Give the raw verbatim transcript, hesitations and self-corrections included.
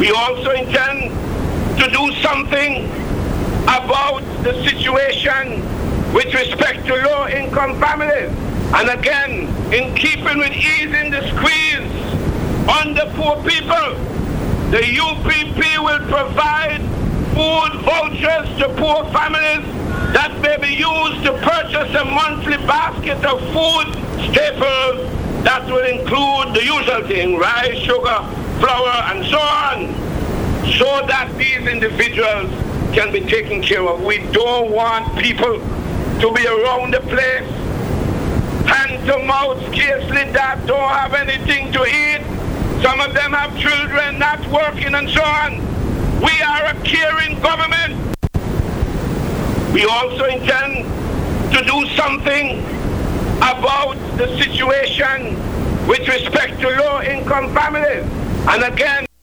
We also intend to do something about the situation with respect to low-income families. And again, in keeping with easing the squeeze on the poor people, the U P P will provide food vouchers to poor families that may be used to purchase a monthly basket of food staples that will include the usual thing, rice, sugar, flour, and so on, so that these individuals can be taken care of. We don't want people to be around the place, hand to mouth, scarcely that, don't have anything to eat. Some of them have children not working and so on. We are a caring government. We also intend to do something about the situation with respect to low-income families. And again,